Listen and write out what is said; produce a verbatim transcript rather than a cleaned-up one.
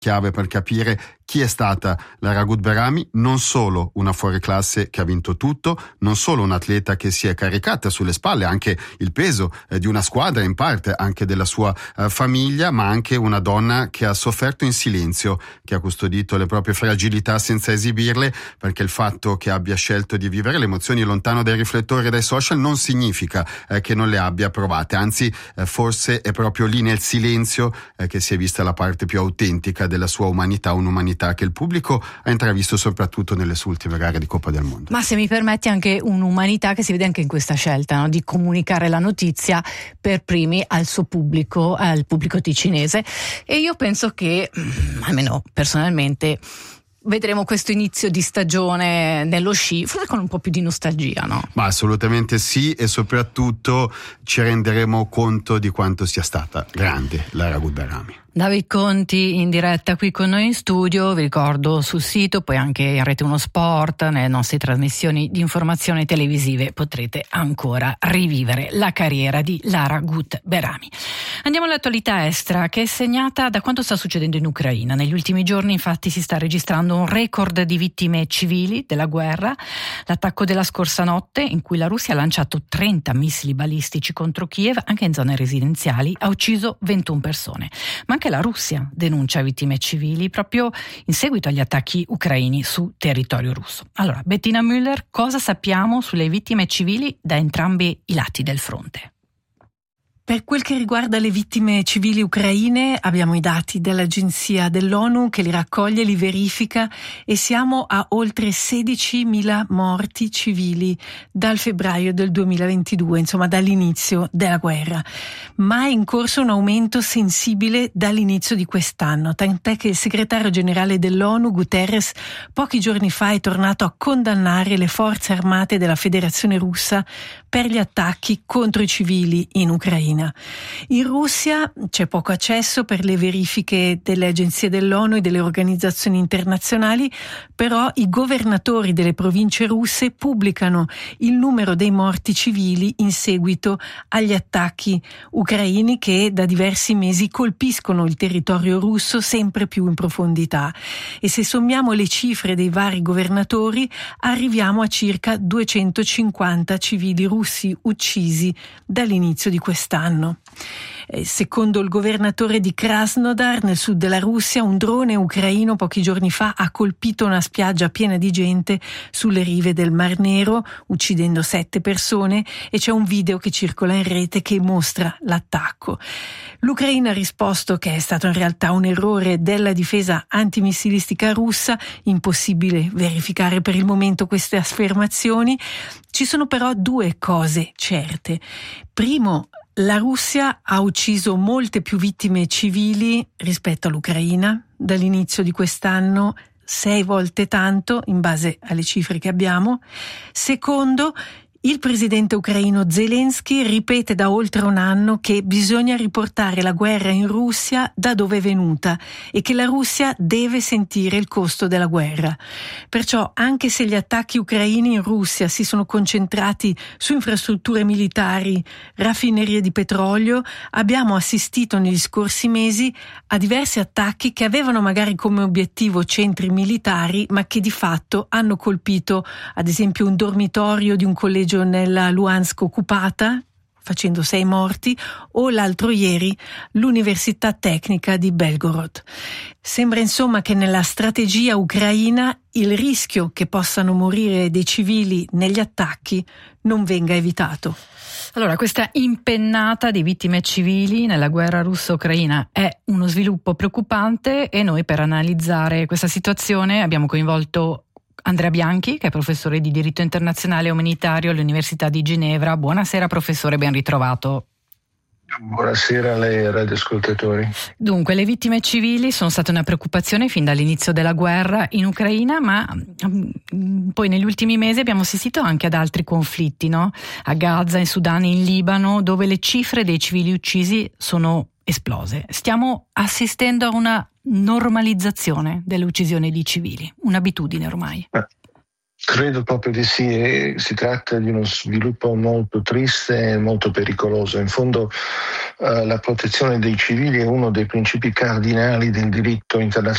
chiave per capire chi è stata Lara Gut-Behrami, non solo una fuoriclasse che ha vinto tutto, non solo un atleta che si è caricata sulle spalle anche il peso eh, di una squadra, in parte anche della sua eh, famiglia, ma anche una donna che ha sofferto in silenzio, che ha custodito le proprie fragilità senza esibirle, perché il fatto che abbia scelto di vivere le emozioni lontano dai riflettori e dai social non significa eh, che non le abbia provate, anzi eh, forse è proprio lì nel silenzio eh, che si è vista la parte più autentica della sua umanità, un'umanità che il pubblico ha intravisto soprattutto nelle sue ultime gare di Coppa del Mondo. Ma se mi permetti, anche un'umanità che si vede anche in questa scelta, no? Di comunicare la notizia per primi al suo pubblico, al pubblico ticinese, e io penso che, almeno personalmente, vedremo questo inizio di stagione nello sci forse con un po' più di nostalgia, no? Ma assolutamente sì, e soprattutto ci renderemo conto di quanto sia stata grande Lara Gut-Behrami. David Conti in diretta qui con noi in studio, vi ricordo sul sito, poi anche in Rete Uno Sport, nelle nostre trasmissioni di informazione televisive potrete ancora rivivere la carriera di Lara Gut-Behrami. Andiamo all'attualità estera, che è segnata da quanto sta succedendo in Ucraina. Negli ultimi giorni infatti si sta registrando un record di vittime civili della guerra. L'attacco della scorsa notte, in cui la Russia ha lanciato trenta missili balistici contro Kiev, anche in zone residenziali, ha ucciso ventuno persone. Ma anche la Russia denuncia vittime civili proprio in seguito agli attacchi ucraini su territorio russo. Allora, Bettina Müller, cosa sappiamo sulle vittime civili da entrambi i lati del fronte? Per quel che riguarda le vittime civili ucraine, abbiamo i dati dell'agenzia dell'ONU che li raccoglie, li verifica, e siamo a oltre sedicimila morti civili dal febbraio del duemilaventidue, insomma dall'inizio della guerra. Ma è in corso un aumento sensibile dall'inizio di quest'anno, tant'è che il segretario generale dell'ONU, Guterres, pochi giorni fa è tornato a condannare le forze armate della Federazione Russa per gli attacchi contro i civili in Ucraina. In Russia c'è poco accesso per le verifiche delle agenzie dell'ONU e delle organizzazioni internazionali, però i governatori delle province russe pubblicano il numero dei morti civili in seguito agli attacchi ucraini che da diversi mesi colpiscono il territorio russo sempre più in profondità. E se sommiamo le cifre dei vari governatori arriviamo a circa duecentocinquanta civili russi uccisi dall'inizio di quest'anno. Secondo il governatore di Krasnodar, nel sud della Russia, un drone ucraino pochi giorni fa ha colpito una spiaggia piena di gente sulle rive del Mar Nero, uccidendo sette persone, e c'è un video che circola in rete che mostra l'attacco. L'Ucraina ha risposto che è stato in realtà un errore della difesa antimissilistica russa, impossibile verificare per il momento queste affermazioni. Ci sono però due cose certe. Primo, la Russia ha ucciso molte più vittime civili rispetto all'Ucraina dall'inizio di quest'anno, sei volte tanto in base alle cifre che abbiamo. Secondo, il presidente ucraino Zelensky ripete da oltre un anno che bisogna riportare la guerra in Russia da dove è venuta e che la Russia deve sentire il costo della guerra. Perciò, anche se gli attacchi ucraini in Russia si sono concentrati su infrastrutture militari, raffinerie di petrolio, abbiamo assistito negli scorsi mesi a diversi attacchi che avevano magari come obiettivo centri militari, ma che di fatto hanno colpito, ad esempio, un dormitorio di un collegio nella Luhansk occupata, facendo sei morti, o l'altro ieri l'Università Tecnica di Belgorod. Sembra insomma che nella strategia ucraina il rischio che possano morire dei civili negli attacchi non venga evitato. Allora, questa impennata di vittime civili nella guerra russo-ucraina è uno sviluppo preoccupante, e noi per analizzare questa situazione abbiamo coinvolto Andrea Bianchi, che è professore di diritto internazionale e umanitario all'Università di Ginevra. Buonasera professore, ben ritrovato. Buonasera a lei radioascoltatori. Dunque, le vittime civili sono state una preoccupazione fin dall'inizio della guerra in Ucraina, ma um, poi negli ultimi mesi abbiamo assistito anche ad altri conflitti, no? A Gaza, in Sudan, in Libano, dove le cifre dei civili uccisi sono esplose. Stiamo assistendo a una normalizzazione delle uccisioni di civili, un'abitudine ormai. Eh, credo proprio di sì, si tratta di uno sviluppo molto triste e molto pericoloso. In fondo uh, la protezione dei civili è uno dei principi cardinali del diritto internazionale